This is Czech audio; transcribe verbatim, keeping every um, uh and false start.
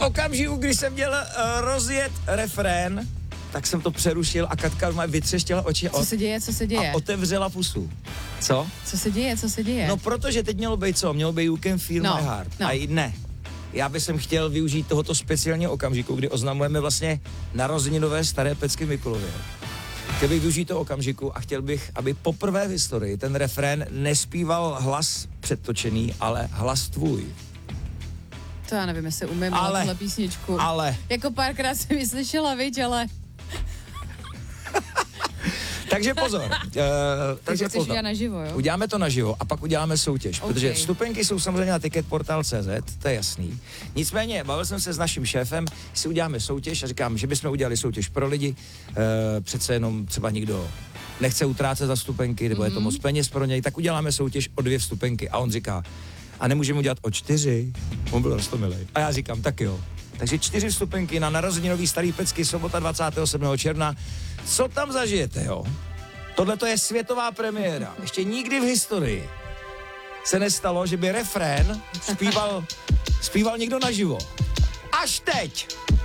okamžiku, kdy jsem měl uh, rozjet refrén, tak jsem to přerušil a Katka má vytřeštěla oči Co se děje, co se děje? a otevřela pusu. Co? Co se děje, co se děje? No protože teď mělo být co? Mělo být You Can Feel No, My Heart. no. A i ne. Já bych jsem chtěl využít tohoto speciálního okamžiku, kdy oznamujeme vlastně narozeninové staré pecky Mikulově. Chtěl bych využít toho okamžiku a chtěl bych, aby poprvé v historii ten refrén nespíval hlas předtočený, ale hlas tvůj. To já nevím, jestli umím Ale- tuhle písničku. Ale, Jako párkrát jsem ji slyšela, viď, ale... takže pozor. Uh, Takže chceš pozor. udělat naživo, jo? Uděláme to naživo a pak uděláme soutěž, Okay. protože vstupenky jsou samozřejmě na ticketportal tečka cé zet, to je jasný. Nicméně, bavil jsem se s naším šéfem, si uděláme soutěž a říkám, že bychom udělali soutěž pro lidi, e, přece jenom třeba někdo nechce utrácet za vstupenky, nebo mm-hmm. je to moc peněz pro něj, tak uděláme soutěž o dvě vstupenky a on říká, a nemůžeme udělat o čtyři, on byl roztomilej. A já říkám, tak jo. Takže čtyři vstupenky na narozeninový starý pecky, sobota dvacátého sedmého června. Co tam zažijete, jo? Tohle to je světová premiéra. Ještě nikdy v historii se nestalo, že by refrén zpíval, zpíval někdo naživo. Až teď!